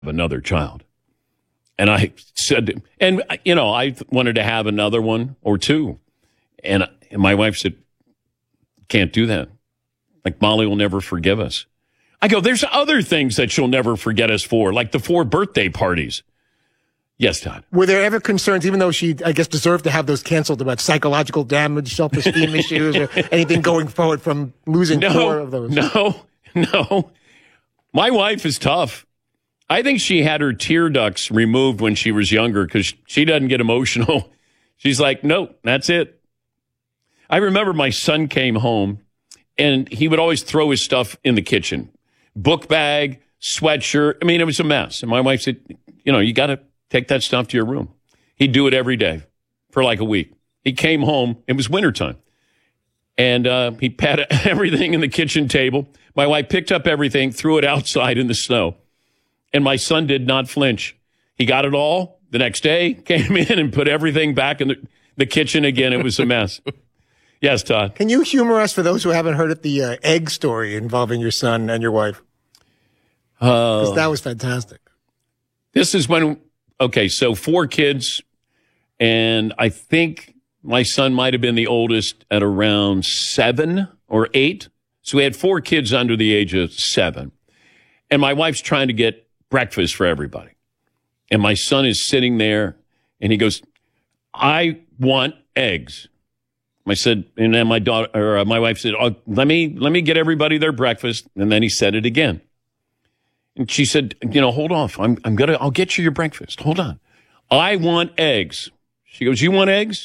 another child. And I said, and, I wanted to have another one or two. And my wife said, can't do that. Like, Molly will never forgive us. I go, there's other things that she'll never forget us for, like the 4 birthday parties. Yes, Todd. Were there ever concerns, even though she, I guess, deserved to have those canceled, about psychological damage, self-esteem issues, or anything going forward from losing 4 of those? No. My wife is tough. I think she had her tear ducts removed when she was younger because she doesn't get emotional. She's like, no, that's it. I remember my son came home, and he would always throw his stuff in the kitchen. Book bag, sweatshirt. I mean, it was a mess. And my wife said, you got to take that stuff to your room. He'd do it every day for like a week. He came home. It was wintertime. And he patted everything in the kitchen table. My wife picked up everything, threw it outside in the snow. And my son did not flinch. He got it all. The next day, came in and put everything back in the kitchen again. It was a mess. Yes, Todd. Can you humor us, for those who haven't heard it, the egg story involving your son and your wife? Because that was fantastic. This is when, so 4 kids, and I think my son might have been the oldest at around 7 or 8. So we had 4 kids under the age of 7. And my wife's trying to get breakfast for everybody. And my son is sitting there, and he goes, I want eggs. I said, and then my wife said, let me get everybody their breakfast. And then he said it again. And she said, hold off. I'll get you your breakfast. Hold on. I want eggs. She goes, you want eggs?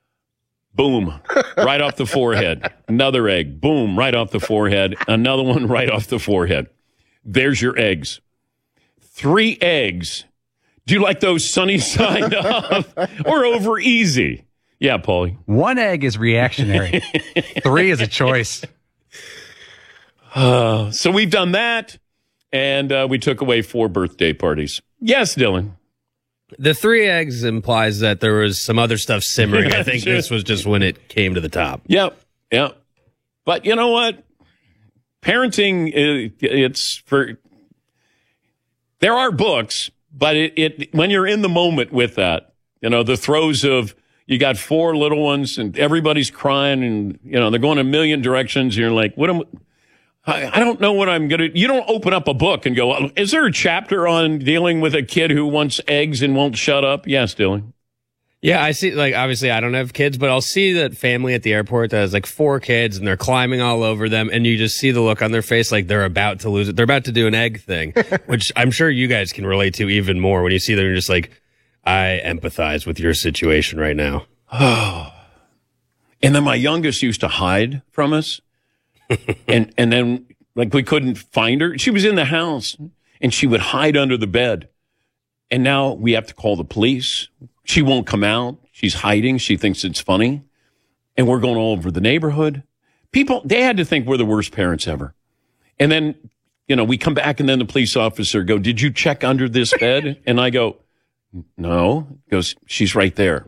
Boom. Right off the forehead. Another egg. Boom. Right off the forehead. Another one right off the forehead. There's your eggs. 3 eggs. Do you like those sunny side up or over easy? Yeah, Paulie. 1 egg is reactionary. 3 is a choice. So we've done that, and we took away 4 birthday parties. Yes, Dylan. The 3 eggs implies that there was some other stuff simmering. I think this was just when it came to the top. Yep. But you know what? Parenting, it's for... There are books, but it when you're in the moment with that, the throes of... You got 4 little ones, and everybody's crying, and they're going a million directions. And you're like, I don't know what I'm gonna. You don't open up a book and go, is there a chapter on dealing with a kid who wants eggs and won't shut up? Yes, Dylan. Yeah, I see. Like, obviously, I don't have kids, but I'll see that family at the airport that has like 4 kids, and they're climbing all over them, and you just see the look on their face, like they're about to lose it. They're about to do an egg thing, which I'm sure you guys can relate to even more when you see them. You're just like, I empathize with your situation right now. Oh. And then my youngest used to hide from us. and then, like, we couldn't find her. She was in the house, and she would hide under the bed. And now we have to call the police. She won't come out. She's hiding. She thinks it's funny. And we're going all over the neighborhood. People, they had to think we're the worst parents ever. And then, we come back, and then the police officer go, did you check under this bed? And I go, no. He goes, she's right there.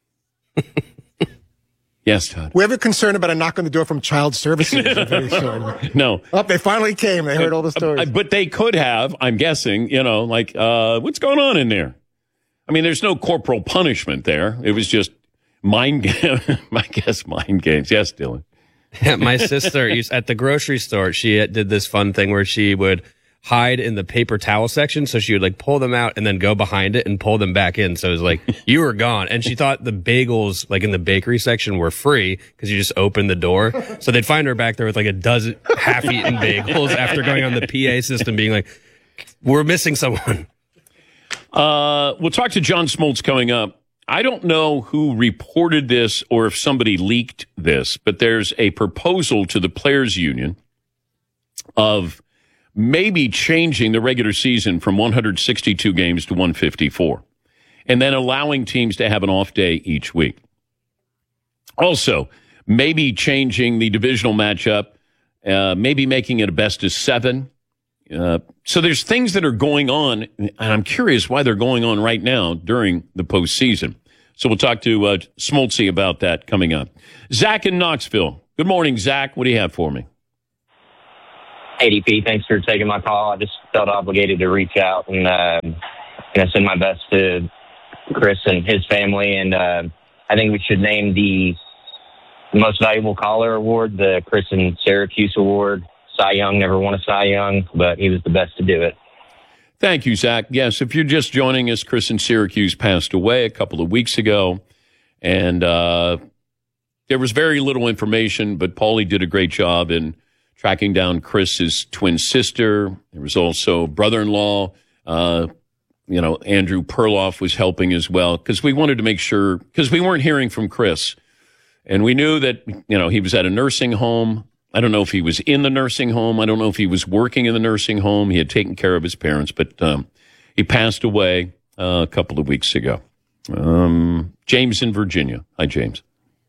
Yes, Todd. We have a concern about a knock on the door from Child Services. No. Oh, they finally came. They heard all the stories. But they could have, I'm guessing, what's going on in there? I mean, there's no corporal punishment there. It was just mind games. Mind games. Yes, Dylan. My sister at the grocery store, she did this fun thing where she would hide in the paper towel section. So she would like pull them out and then go behind it and pull them back in. So it was like, you were gone. And she thought the bagels, like in the bakery section, were free because you just opened the door. So they'd find her back there with like a dozen half-eaten bagels after going on the PA system being like, we're missing someone. We'll talk to John Smoltz coming up. I don't know who reported this or if somebody leaked this, but there's a proposal to the Players Union of maybe changing the regular season from 162 games to 154, and then allowing teams to have an off day each week. Also, maybe changing the divisional matchup, maybe making it a best of 7. So there's things that are going on, and I'm curious why they're going on right now during the postseason. So we'll talk to Smoltzy about that coming up. Zach in Knoxville. Good morning, Zach. What do you have for me? ADP, thanks for taking my call. I just felt obligated to reach out and send my best to Chris and his family. And I think we should name the Most Valuable Caller Award the Chris in Syracuse Award. Cy Young never won a Cy Young, but he was the best to do it. Thank you, Zach. Yes, if you're just joining us, Chris in Syracuse passed away a couple of weeks ago. And there was very little information, but Paulie did a great job in tracking down Chris's twin sister. There was also brother-in-law. Andrew Perloff was helping as well because we wanted to make sure, because we weren't hearing from Chris. And we knew that, he was at a nursing home. I don't know if he was in the nursing home. I don't know if he was working in the nursing home. He had taken care of his parents, but he passed away a couple of weeks ago. James in Virginia. Hi, James.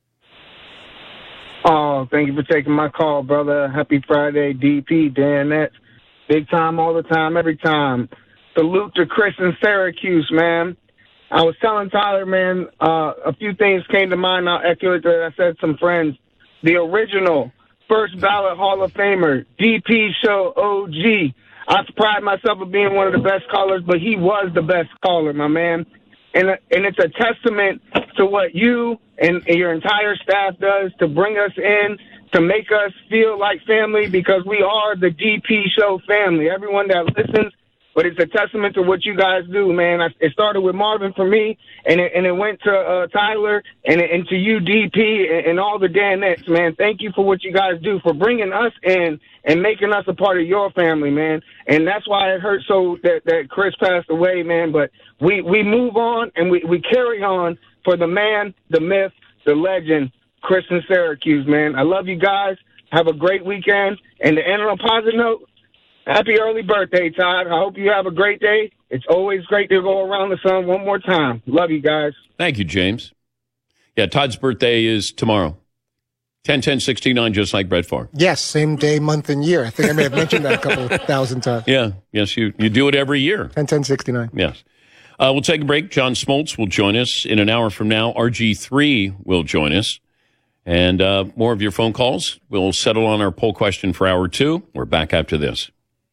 Oh, thank you for taking my call, brother. Happy Friday, DP, Dan. That's big time all the time, every time. Salute to Chris in Syracuse, man. I was telling Tyler, man, a few things came to mind. I'll echo it that I said some friends. The original first ballot Hall of Famer, DP Show OG. I pride myself on being one of the best callers, but he was the best caller, my man. And it's a testament to what you and your entire staff does to bring us in, to make us feel like family, because we are the DP Show family. Everyone that listens, but it's a testament to what you guys do, man. It started with Marvin for me, and it went to Tyler, and to you, DP, and all the Danettes, man. Thank you for what you guys do, for bringing us in and making us a part of your family, man. And that's why it hurt so that Chris passed away, man. But we move on, and we carry on for the man, the myth, the legend, Chris in Syracuse, man. I love you guys. Have a great weekend. And to end on a positive note, happy early birthday, Todd. I hope you have a great day. It's always great to go around the sun one more time. Love you guys. Thank you, James. Yeah, Todd's birthday is tomorrow. 10-10-69, just like Brett Favre. Yes, same day, month, and year. I think I may have mentioned that a couple of thousand times. Yeah, yes, you do it every year. 10-10-69. Yes. We'll take a break. John Smoltz will join us in an hour from now. RG3 will join us. And more of your phone calls. We'll settle on our poll question for hour 2. We're back after this.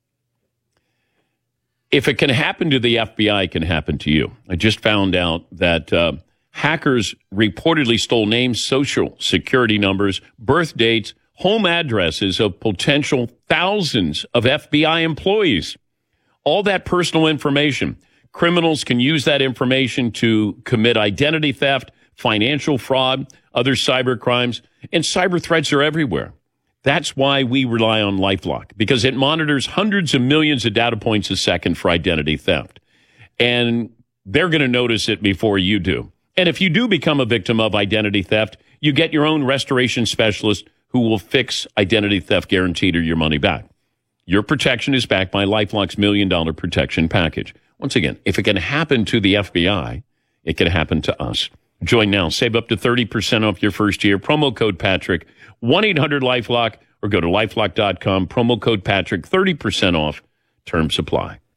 If it can happen to the FBI, it can happen to you. I just found out that hackers reportedly stole names, social security numbers, birth dates, home addresses of potential thousands of FBI employees. All that personal information. Criminals can use that information to commit identity theft, financial fraud, other cyber crimes, and cyber threats are everywhere. That's why we rely on LifeLock, because it monitors hundreds of millions of data points a second for identity theft. And they're going to notice it before you do. And if you do become a victim of identity theft, you get your own restoration specialist who will fix identity theft guaranteed or your money back. Your protection is backed by LifeLock's $1 million protection package. Once again, if it can happen to the FBI, it can happen to us. Join now. Save up to 30% off your first year. Promo code Patrick, 1-800-LifeLock, or go to LifeLock.com. Promo code Patrick, 30% off. Terms apply.